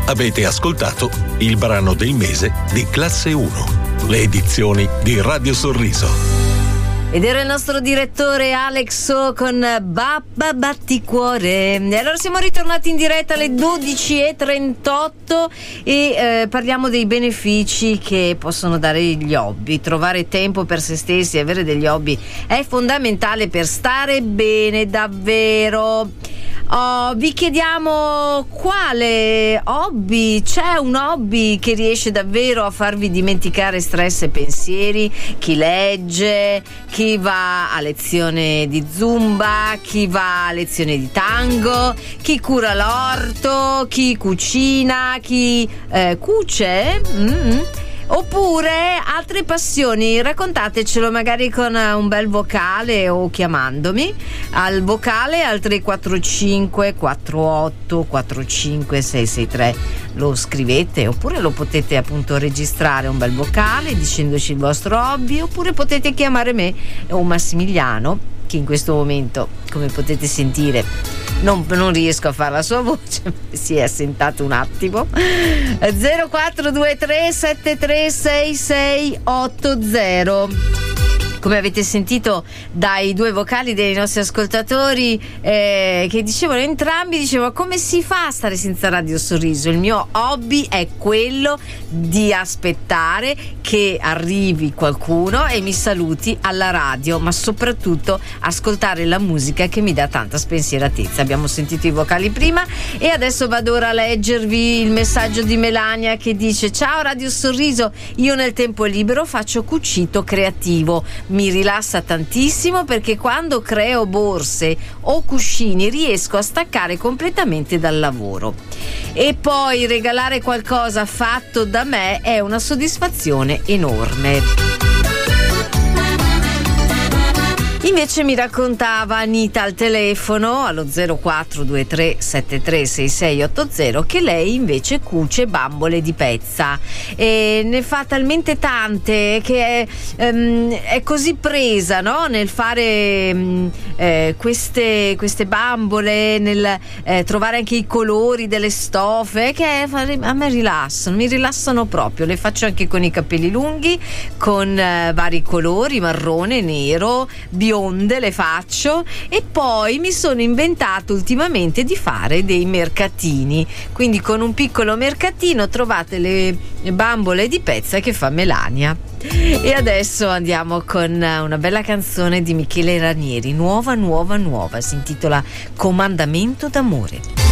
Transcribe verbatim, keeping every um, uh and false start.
Avete ascoltato il brano del mese di Classe uno, le edizioni di Radio Sorriso. Ed era il nostro direttore Alex O con Babba Batticuore. E allora siamo ritornati in diretta alle dodici e trentotto e eh, parliamo dei benefici che possono dare gli hobby. Trovare tempo per se stessi, avere degli hobby è fondamentale per stare bene davvero. Oh, vi chiediamo quale hobby, c'è un hobby che riesce davvero a farvi dimenticare stress e pensieri? Chi legge, chi va a lezione di zumba, chi va a lezione di tango, chi cura l'orto, chi cucina, chi eh, cuce? Mm-hmm. Oppure altre passioni, raccontatecelo magari con un bel vocale o chiamandomi al vocale al tre quattro cinque quattro otto quattro cinque sei sei tre, lo scrivete oppure lo potete appunto registrare un bel vocale dicendoci il vostro hobby, oppure potete chiamare me o Massimiliano, che in questo momento, come potete sentire, Non, non riesco a fare la sua voce, si è assentato un attimo. Zero quattro due tre sette tre sei sei otto zero. Come avete sentito dai due vocali dei nostri ascoltatori eh, che dicevano entrambi, dicevano: come si fa a stare senza Radio Sorriso? Il mio hobby è quello di aspettare che arrivi qualcuno e mi saluti alla radio, ma soprattutto ascoltare la musica che mi dà tanta spensieratezza. Abbiamo sentito i vocali prima e adesso vado ora a leggervi il messaggio di Melania che dice: ciao Radio Sorriso, io nel tempo libero faccio cucito creativo, mi rilassa tantissimo perché quando creo borse o cuscini riesco a staccare completamente dal lavoro, e poi regalare qualcosa fatto da me è una soddisfazione enorme. Invece mi raccontava Anita al telefono allo zero quattro due tre sette tre sei sei otto zero che lei invece cuce bambole di pezza e ne fa talmente tante che è, um, è così presa, no? nel fare um, eh, queste, queste bambole, nel eh, trovare anche i colori delle stoffe, che a me rilassano, mi rilassano proprio. Le faccio anche con i capelli lunghi, con eh, vari colori, marrone, nero, biondo, le faccio, e poi mi sono inventato ultimamente di fare dei mercatini, quindi con un piccolo mercatino trovate le bambole di pezza che fa Melania. E adesso andiamo con una bella canzone di Michele Ranieri, nuova nuova nuova, si intitola Comandamento d'amore.